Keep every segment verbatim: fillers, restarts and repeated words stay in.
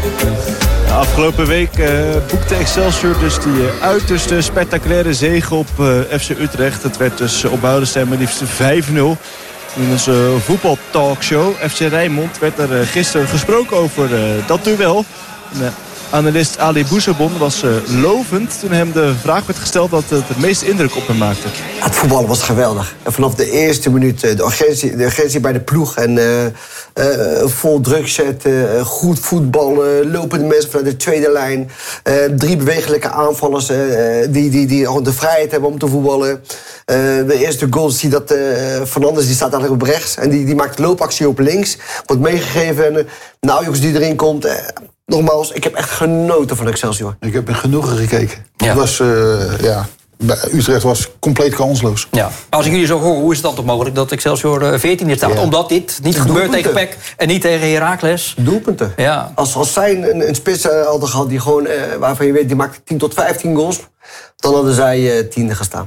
De afgelopen week uh, boekte Excelsior dus die uh, uiterste spectaculaire zege op uh, F C Utrecht. Het werd dus uh, op Woudenstein maar liefst vijf nul. In onze voetbaltalkshow F C Rijnmond werd er uh, gisteren gesproken over uh, dat duel. En, uh, analist Ali Bouzebon was uh, lovend toen hem de vraag werd gesteld dat het het meeste indruk op hem maakte. Het voetballen was geweldig. En vanaf de eerste minuut de urgentie, de urgentie bij de ploeg. En uh, uh, vol druk zetten, uh, goed voetballen, lopende mensen vanuit de tweede lijn. Uh, drie bewegelijke aanvallers uh, die, die, die de vrijheid hebben om te voetballen. Uh, de eerste goal zie je dat uh, Fernandes die staat eigenlijk op rechts. En die, die maakt de loopactie op links. Wordt meegegeven. En uh, nou jongens die erin komt... Uh, Nogmaals, ik heb echt genoten van Excelsior. Ik heb met genoegen gekeken. Ja. Het was, uh, ja, Utrecht was compleet kansloos. Ja. Als ik jullie zo hoor, hoe is het dan toch mogelijk dat Excelsior veertiende staat? Ja. Omdat dit niet gebeurt tegen P E C en niet tegen Heracles? Doelpunten. Ja. Als, als zij een, een spits hadden gehad die gewoon, uh, waarvan je weet, die maakt tien tot vijftien goals, dan hadden zij uh, tiende gestaan.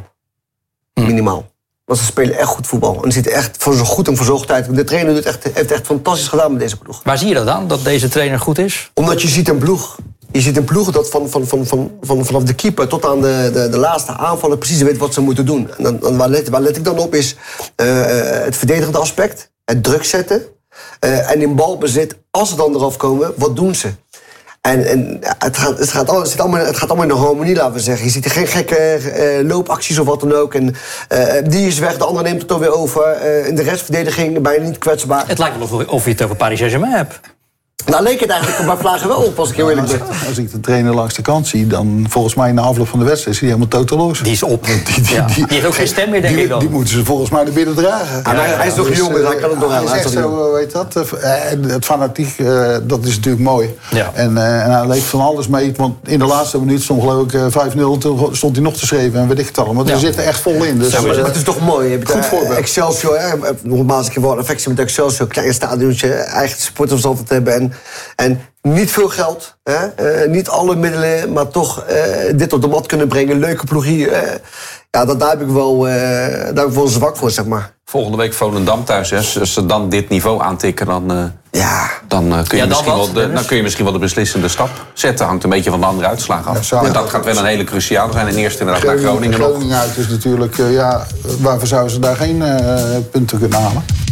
Hm. Minimaal. Want ze spelen echt goed voetbal. En ze zitten echt voor zo goed en verzorgd uit. De trainer doet echt, heeft echt fantastisch gedaan met deze ploeg. Waar zie je dat dan, dat deze trainer goed is? Omdat je ziet een ploeg. Je ziet een ploeg dat van, van, van, van, van, vanaf de keeper tot aan de, de, de laatste aanvallen precies weet wat ze moeten doen. En dan, dan, waar, let, waar let ik dan op is uh, het verdedigende aspect. Het druk zetten. Uh, en in balbezit, als ze dan eraf komen, wat doen ze? En, en het, gaat, het, gaat, het, allemaal, het gaat allemaal in de harmonie, laten we zeggen. Je ziet er geen gekke uh, loopacties of wat dan ook. En, uh, die is weg, de andere neemt het toch weer over. Uh, in de restverdediging bijna niet kwetsbaar. Het lijkt wel of, of je het over Paris Saint-Germain hebt. Nou leek het eigenlijk bij Vlagen wel op, als ik heel eerlijk ben. Als, als ik de trainer langs de kant zie, dan volgens mij na afloop van de wedstrijd is hij helemaal totaal Die is op. Die, die, ja. die, die heeft ook geen stem meer, denk die, ik dan. Die moeten ze volgens mij naar binnen dragen. Ja, hij, hij is nog jong, dus hij kan het nog aan. Hij is echt zo, weet dat. Het fanatiek, dat is natuurlijk mooi. Ja. En, en hij leeft van alles mee. Want in de laatste minuut stond geloof ik vijf nul. Toen stond hij nog te schrijven en weet ik het allemaal. Maar ja. Er zit er echt vol in. Dus ja, maar het is toch mooi. Je hebt goed voorbeeld. Excelsior, hè. Nogmaals, ik heb wel een affectie met Excelsior. Klein stadiontje, eigen supporters altijd hebben. En, en niet veel geld, hè? Uh, niet alle middelen, maar toch uh, dit op de mat kunnen brengen. Leuke ploeg hier. Uh, ja, dat, daar heb ik wel, uh, daar heb ik wel zwak voor, zeg maar. Volgende week Volendam thuis, hè? Als ze dan dit niveau aantikken, dan, uh, ja. dan, uh, kun je ja, dan, misschien wat, wel de, dan kun je misschien wel de beslissende stap zetten. Hangt een beetje van de andere uitslagen af. Ja, en dat gaat wel een hele cruciale zijn. En eerst inderdaad naar Groningen nog. Groningen uit is natuurlijk, uh, ja, waarvoor zouden ze daar geen uh, punten kunnen halen?